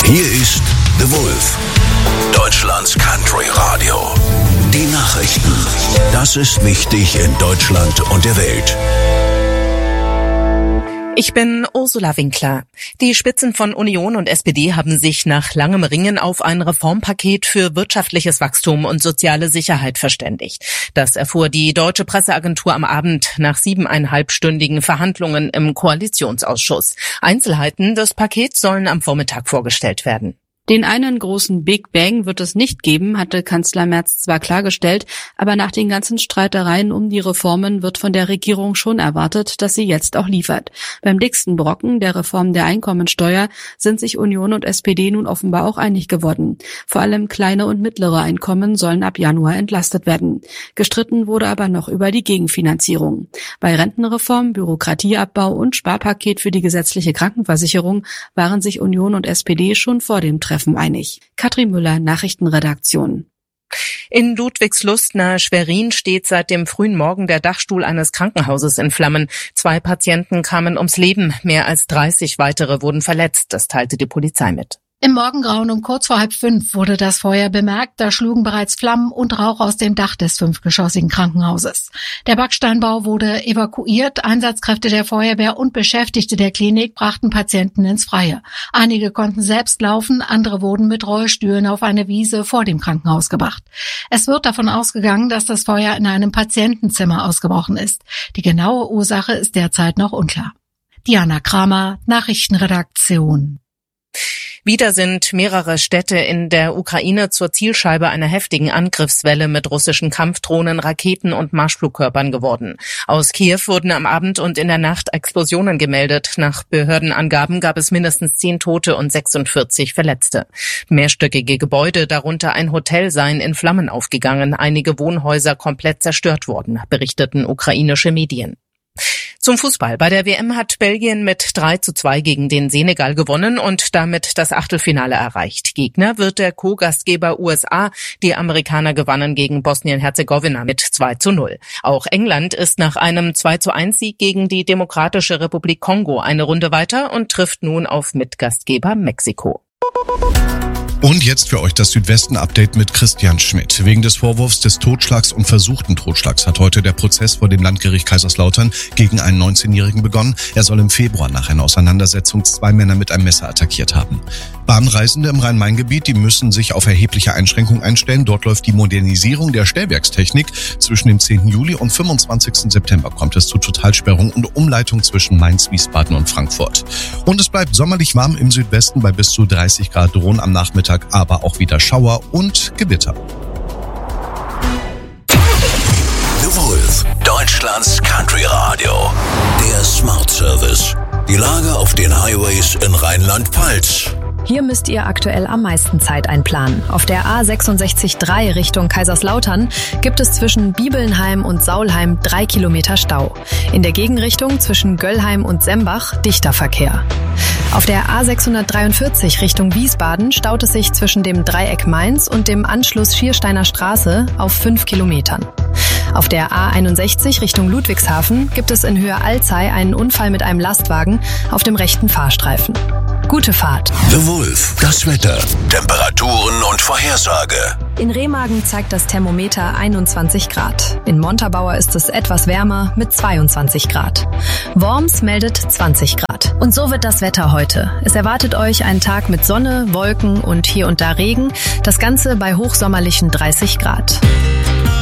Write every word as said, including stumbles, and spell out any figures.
Hier ist The Wolf, Deutschlands Country Radio. Die Nachrichten. Das ist wichtig in Deutschland und der Welt. Ich bin Ursula Winkler. Die Spitzen von Union und S P D haben sich nach langem Ringen auf ein Reformpaket für wirtschaftliches Wachstum und soziale Sicherheit verständigt. Das erfuhr die Deutsche Presseagentur am Abend nach siebeneinhalbstündigen Verhandlungen im Koalitionsausschuss. Einzelheiten des Pakets sollen am Vormittag vorgestellt werden. Den einen großen Big Bang wird es nicht geben, hatte Kanzler Merz zwar klargestellt, aber nach den ganzen Streitereien um die Reformen wird von der Regierung schon erwartet, dass sie jetzt auch liefert. Beim dicksten Brocken, der Reform der Einkommensteuer, sind sich Union und S P D nun offenbar auch einig geworden. Vor allem kleine und mittlere Einkommen sollen ab Januar entlastet werden. Gestritten wurde aber noch über die Gegenfinanzierung. Bei Rentenreform, Bürokratieabbau und Sparpaket für die gesetzliche Krankenversicherung waren sich Union und S P D schon vor dem Treffen einig. Katrin Müller, Nachrichtenredaktion. In Ludwigslust nahe Schwerin steht seit dem frühen Morgen der Dachstuhl eines Krankenhauses in Flammen. Zwei Patienten kamen ums Leben, mehr als dreißig weitere wurden verletzt, das teilte die Polizei mit. Im Morgengrauen um kurz vor halb fünf wurde das Feuer bemerkt. Da schlugen bereits Flammen und Rauch aus dem Dach des fünfgeschossigen Krankenhauses. Der Backsteinbau wurde evakuiert. Einsatzkräfte der Feuerwehr und Beschäftigte der Klinik brachten Patienten ins Freie. Einige konnten selbst laufen, andere wurden mit Rollstühlen auf eine Wiese vor dem Krankenhaus gebracht. Es wird davon ausgegangen, dass das Feuer in einem Patientenzimmer ausgebrochen ist. Die genaue Ursache ist derzeit noch unklar. Diana Kramer, Nachrichtenredaktion. Wieder sind mehrere Städte in der Ukraine zur Zielscheibe einer heftigen Angriffswelle mit russischen Kampfdrohnen, Raketen und Marschflugkörpern geworden. Aus Kiew wurden am Abend und in der Nacht Explosionen gemeldet. Nach Behördenangaben gab es mindestens zehn Tote und sechsundvierzig Verletzte. Mehrstöckige Gebäude, darunter ein Hotel, seien in Flammen aufgegangen. Einige Wohnhäuser komplett zerstört worden, berichteten ukrainische Medien. Zum Fußball. Bei der W M hat Belgien mit drei zu zwei gegen den Senegal gewonnen und damit das Achtelfinale erreicht. Gegner wird der Co-Gastgeber U S A. Die Amerikaner gewannen gegen Bosnien-Herzegowina mit zwei zu null. Auch England ist nach einem zwei zu eins Sieg gegen die Demokratische Republik Kongo eine Runde weiter und trifft nun auf Mitgastgeber Mexiko. Und jetzt für euch das Südwesten-Update mit Christian Schmidt. Wegen des Vorwurfs des Totschlags und versuchten Totschlags hat heute der Prozess vor dem Landgericht Kaiserslautern gegen einen neunzehnjährigen begonnen. Er soll im Februar nach einer Auseinandersetzung zwei Männer mit einem Messer attackiert haben. Bahnreisende im Rhein-Main-Gebiet, die müssen sich auf erhebliche Einschränkungen einstellen. Dort läuft die Modernisierung der Stellwerkstechnik. Zwischen dem zehnten Juli und fünfundzwanzigsten September kommt es zu Totalsperrung und Umleitung zwischen Mainz, Wiesbaden und Frankfurt. Und es bleibt sommerlich warm im Südwesten bei bis zu dreißig Grad drohen am Nachmittag, aber auch wieder Schauer und Gewitter. The Wolf, Deutschlands Country Radio. Der Smart Service. Die Lage auf den Highways in Rheinland-Pfalz. Hier müsst ihr aktuell am meisten Zeit einplanen. Auf der A sechsundsechzig drei Richtung Kaiserslautern gibt es zwischen Bibelnheim und Saulheim drei Kilometer Stau. In der Gegenrichtung zwischen Göllheim und Sembach dichter Verkehr. Auf der A sechshundertdreiundvierzig Richtung Wiesbaden staut es sich zwischen dem Dreieck Mainz und dem Anschluss Schiersteiner Straße auf fünf Kilometern. Auf der A einundsechzig Richtung Ludwigshafen gibt es in Höhe Alzey einen Unfall mit einem Lastwagen auf dem rechten Fahrstreifen. Gute Fahrt. The Wolf, das Wetter, Temperaturen und Vorhersage. In Remagen zeigt das Thermometer einundzwanzig Grad. In Montabaur ist es etwas wärmer mit zweiundzwanzig Grad. Worms meldet zwanzig Grad. Und so wird das Wetter heute. Es erwartet euch ein Tag mit Sonne, Wolken und hier und da Regen. Das Ganze bei hochsommerlichen dreißig Grad.